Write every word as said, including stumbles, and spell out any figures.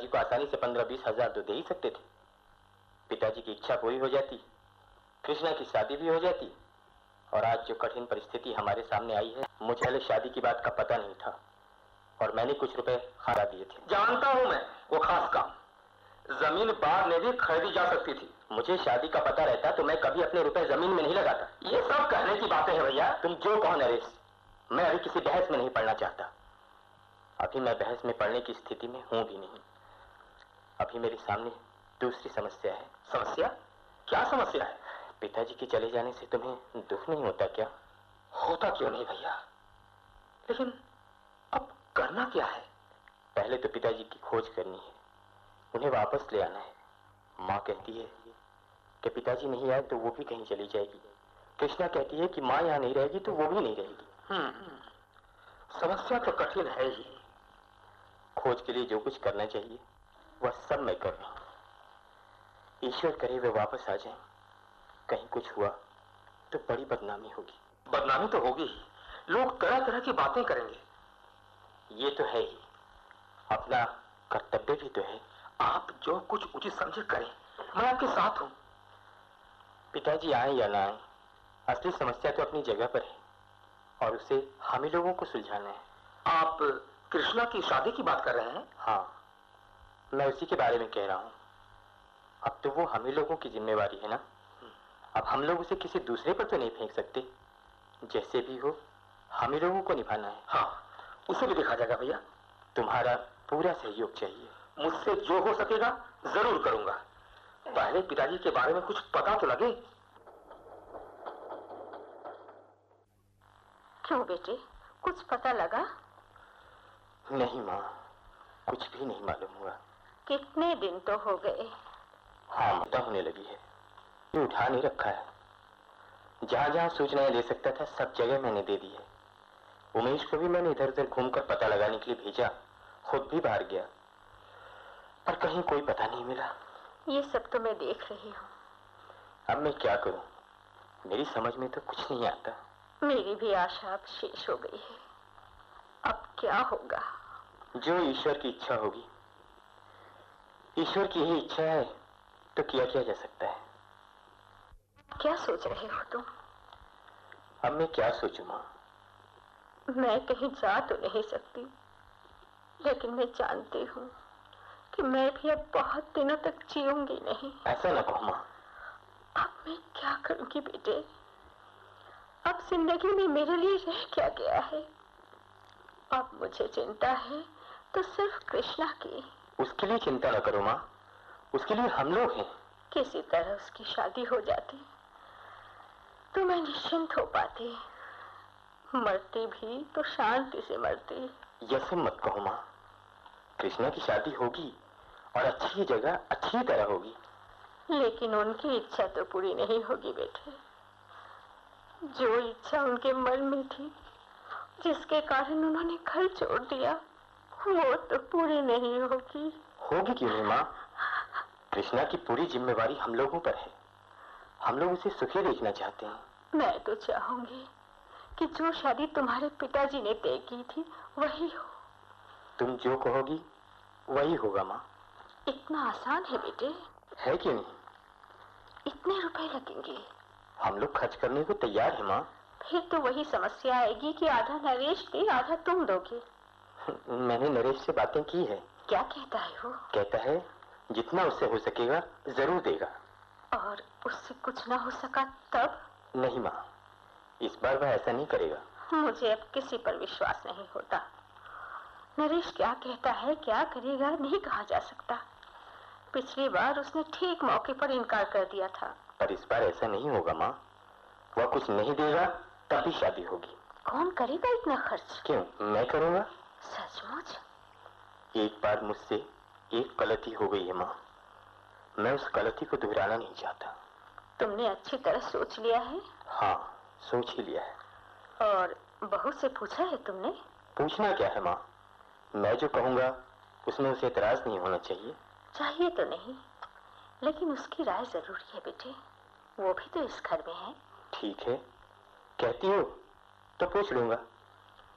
को आसानी से पंद्रह बीस हजार तो दे ही सकते थे। पिताजी की इच्छा पूरी हो जाती, कृष्णा की शादी भी हो जाती। और आज जो कठिन परिस्थिति हमारे सामने आई है, मुझे पहले शादी की बात का पता नहीं था और मैंने कुछ रुपए खा दिए थे। जानता हूं मैं वो खास काम, जमीन बाद में भी खरीदी जा सकती थी। मुझे शादी का पता रहता तो मैं कभी अपने रुपए जमीन में नहीं लगाता। ये सब कहने की बातें हैं भैया। तुम जो कहो नरेश, मैं अभी किसी बहस में नहीं पड़ना चाहता। अभी मैं बहस में पड़ने की स्थिति में हूं भी नहीं। अभी मेरे सामने दूसरी समस्या है। समस्या? क्या समस्या है? पिताजी के चले जाने से तुम्हें दुख नहीं होता क्या? होता क्यों नहीं भैया, लेकिन अब करना क्या है? पहले तो पिताजी की खोज करनी है, उन्हें वापस ले आना है। माँ कहती है कि पिताजी नहीं आए तो वो भी कहीं चली जाएगी। कृष्णा कहती है कि माँ यहाँ नहीं रहेगी तो वो भी नहीं रहेगी। हम्म, समस्या तो कठिन है ही। खोज के लिए जो कुछ करना चाहिए वह सब मैं कर रहा हूं। ईश्वर करे वे वापस आ जाएं। कहीं कुछ हुआ तो बड़ी बदनामी होगी। बदनामी तो होगी ही, लोग तरह तरह की बातें करेंगे। ये तो है ही, अपना कर्तव्य भी तो है। आप जो कुछ उचित समझे करें, मैं आपके साथ हूं। पिताजी आए या ना आए, असली समस्या तो अपनी जगह पर है और उसे हम ही लोगों को सुलझाना है। आप कृष्णा की शादी की बात कर रहे हैं? हाँ, मैं उसी के बारे में कह रहा हूं। अब तो वो हम ही लोगों की जिम्मेवारी है ना। अब हम लोग उसे किसी दूसरे पर तो नहीं फेंक सकते। जैसे भी हो हम ही लोगों को निभाना है। हाँ, उसे भी देखा जाएगा भैया। तुम्हारा पूरा सहयोग चाहिए। मुझसे जो हो सकेगा जरूर करूंगा। पहले पिताजी के बारे में कुछ पता तो लगे। क्यों बेटे, कुछ पता लगा? नहीं माँ, कुछ भी नहीं मालूम हुआ। कितने दिन तो हो गए। हाँ, मुद्दा होने लगी है। ये उठा नहीं रखा है। जहां जहां सूचनाएं दे सकता था सब जगह मैंने दे दी है। उमेश को भी मैंने इधर उधर घूमकर पता लगाने के लिए भेजा, खुद भी बाहर गया, पर कहीं कोई पता नहीं मिला। ये सब तो मैं देख रही हूँ। अब मैं क्या करूं, मेरी समझ में तो कुछ नहीं आता। मेरी भी आशा अब शेष हो गई है। अब क्या होगा? जो ईश्वर की इच्छा होगी। ईश्वर की ही इच्छा है तो किया क्या जा सकता है। क्या सोच रहे हो तुम? अब मैं क्या सोचूं माँ? मैं कहीं जा तो नहीं सकती, लेकिन मैं जानती हूँ कि मैं भी अब बहुत दिनों तक जीऊंगी नहीं। ऐसा न कहो माँ। अब मैं क्या करूंगी बेटे? अब जिंदगी में मेरे लिए रह क्या गया है? अब मुझे चिंता है तो सिर्फ कृष्णा की। उसके लिए चिंता न करो माँ, उसके लिए हम लोग हैं। किसी तरह उसकी शादी हो जाती तो मैं निश्चिंत हो पाती। मरती भी तो शांति से मरती। यह सब मत कहो माँ। कृष्णा की शादी होगी और अच्छी जगह अच्छी तरह होगी। लेकिन उनकी इच्छा तो पूरी नहीं होगी बेटे। जो इच्छा उनके मन में थी, जिसके कारण उन्होंने घर छोड़ दिया, वो तो पूरी नहीं होगी। होगी क्यों नहीं माँ? कृष्णा की पूरी जिम्मेवारी हम लोगों पर है। हम लोग उसे सुखी देखना चाहते हैं। मैं तो चाहूंगी कि जो शादी तुम्हारे पिताजी ने तय की थी वही हो। तुम जो कहोगी वही होगा माँ। इतना आसान है बेटे? है क्यों नहीं? इतने रुपए लगेंगे? हम लोग खर्च करने को तैयार है माँ। फिर तो वही समस्या आएगी कि आधा नरेश दे, आधा तुम दोगे। मैंने नरेश से बातें की है। क्या कहता है वो? कहता है जितना उससे हो सकेगा जरूर देगा। और उससे कुछ ना हो सका तब? नहीं माँ, इस बार वह ऐसा नहीं करेगा। मुझे अब किसी पर विश्वास नहीं होता। नरेश क्या कहता है, क्या करेगा, नहीं कहा जा सकता। पिछली बार उसने ठीक मौके पर इनकार कर दिया था। पर इस बार ऐसा नहीं होगा माँ। वह कुछ नहीं देगा तभी शादी होगी। कौन करेगा इतना खर्च? क्यों, मैं करूँगा। सचमुच? एक बार मुझसे एक गलती हो गई है माँ, मैं उस गलती को दोहराना नहीं चाहता। तुमने अच्छी तरह सोच लिया है? हाँ, सोच ही लिया है। और बहू से पूछा है तुमने? पूछना क्या है माँ, मैं जो कहूँगा उसमें उसे एतराज नहीं होना चाहिए। चाहिए तो नहीं, लेकिन उसकी राय जरूरी है बेटे। वो भी तो इस घर में है। ठीक है, कहती हो तो पूछ लूंगा।